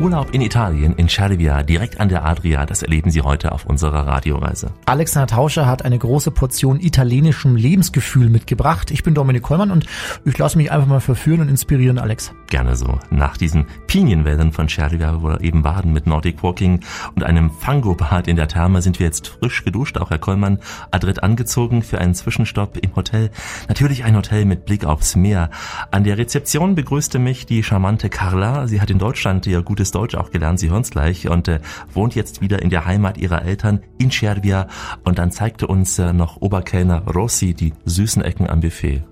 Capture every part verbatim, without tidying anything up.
Urlaub in Italien, in Cervia, direkt an der Adria, das erleben Sie heute auf unserer Radioreise. Alexander Tauscher hat eine große Portion italienischem Lebensgefühl mitgebracht. Ich bin Dominik Kollmann und ich lasse mich einfach mal verführen und inspirieren, Alex. Gerne so. Nach diesen Pinienwäldern von Cervia, wo wir eben baden mit Nordic Walking und einem Fangobad in der Therme, sind wir jetzt frisch geduscht, auch Herr Kollmann, adrett angezogen für einen Zwischenstopp im Hotel. Natürlich ein Hotel mit Blick aufs Meer. An der Rezeption begrüßte mich die charmante Carla. Sie hat in Deutschland ihr gutes Deutsch auch gelernt, Sie hören's gleich, und äh, wohnt jetzt wieder in der Heimat ihrer Eltern in Cervia. Und dann zeigte uns äh, noch Oberkellner Rossi die süßen Ecken am Buffet.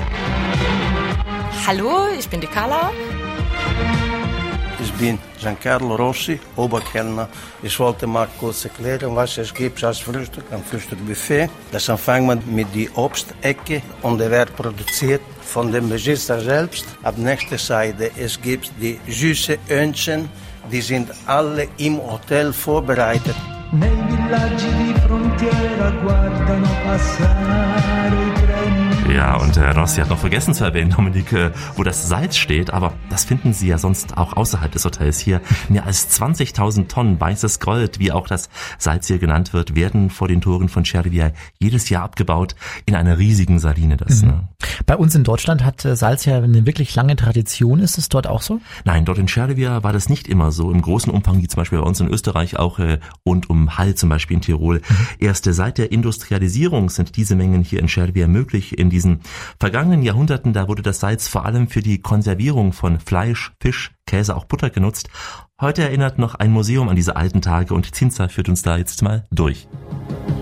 Hallo, ich bin die Carla. Ich bin Giancarlo Rossi, Oberkellner. Ich wollte mal kurz erklären, was es gibt als Frühstück, ein Frühstückbuffet. Das anfängt man mit der Obstecke und der wird produziert von dem Besitzer selbst. Ab nächster Seite es gibt die süßen Öhnchen, die sind alle im Hotel vorbereitet. Nei villaggi di frontiera guardano passare i treni. Ja, und äh, Rossi hat noch vergessen zu erwähnen, Dominik, äh, wo das Salz steht, aber das finden Sie ja sonst auch außerhalb des Hotels hier. Mehr als zwanzigtausend Tonnen weißes Gold, wie auch das Salz hier genannt wird, werden vor den Toren von Cervia jedes Jahr abgebaut in einer riesigen Saline. Das, mhm. ne? Bei uns in Deutschland hat Salz ja eine wirklich lange Tradition. Ist es dort auch so? Nein, dort in Cervia war das nicht immer so im großen Umfang, wie zum Beispiel bei uns in Österreich auch äh, und um Hall zum Beispiel in Tirol. Mhm. Erst seit der Industrialisierung sind diese Mengen hier in Cervia möglich. In diesen vergangenen Jahrhunderten, da wurde das Salz vor allem für die Konservierung von Fleisch, Fisch, Käse, auch Butter genutzt. Heute erinnert noch ein Museum an diese alten Tage und Cinzia führt uns da jetzt mal durch.